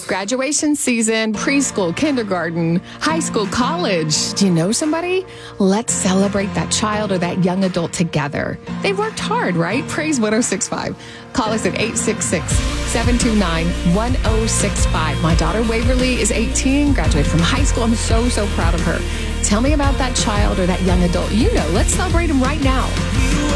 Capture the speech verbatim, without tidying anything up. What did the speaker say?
Graduation season, preschool, kindergarten, high school, college. Do you know somebody? Let's celebrate that child or that young adult together. They've worked hard, right? Praise one oh six point five. Call us at eight six six, seven two nine, one oh six five. My daughter Waverly is eighteen, graduated from high school. I'm so, so proud of her. Tell me about that child or that young adult you know. Let's celebrate them right now.